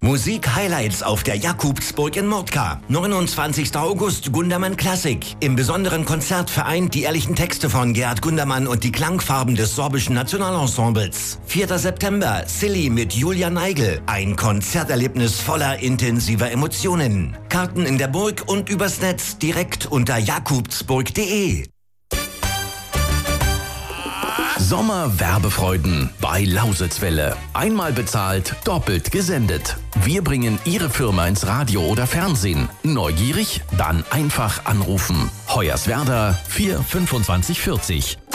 Musik-Highlights auf der Jakobsburg in Murtka. 29. August Gundermann Klassik. Im besonderen Konzert vereint die ehrlichen Texte von Gerhard Gundermann und die Klangfarben des sorbischen Nationalensembles. 4. September Silly mit Julia Neigel. Ein Konzerterlebnis voller intensiver Emotionen. Karten in der Burg und übers Netz direkt unter jakobsburg.de. Sommerwerbefreuden bei Lausitzwelle. Einmal bezahlt, doppelt gesendet. Wir bringen Ihre Firma ins Radio oder Fernsehen. Neugierig? Dann einfach anrufen. Hoyerswerda 4 25 40.